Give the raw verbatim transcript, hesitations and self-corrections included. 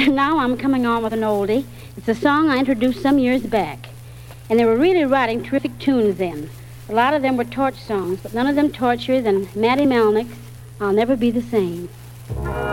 Now I'm coming on with an oldie. It's a song I introduced some years back. And they were really writing terrific tunes then. A lot of them were torch songs, but none of them torchier than Matty Melnick's I'll Never Be the Same.